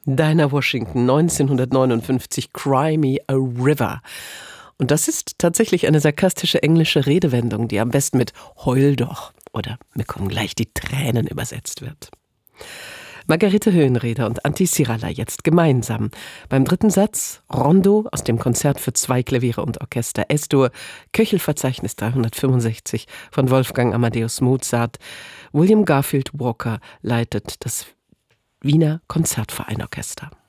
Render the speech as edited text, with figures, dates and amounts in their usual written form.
Dinah Washington, 1959, Cry Me a River. Und das ist tatsächlich eine sarkastische englische Redewendung, die am besten mit Heul doch oder Mir kommen gleich die Tränen übersetzt wird. Margarete Höhenreder und Antti Sirala jetzt gemeinsam. Beim dritten Satz Rondo aus dem Konzert für 2 Klaviere und Orchester S-Dur, Köchelverzeichnis 365 von Wolfgang Amadeus Mozart. William Garfield Walker leitet das Wiener Konzertvereinorchester.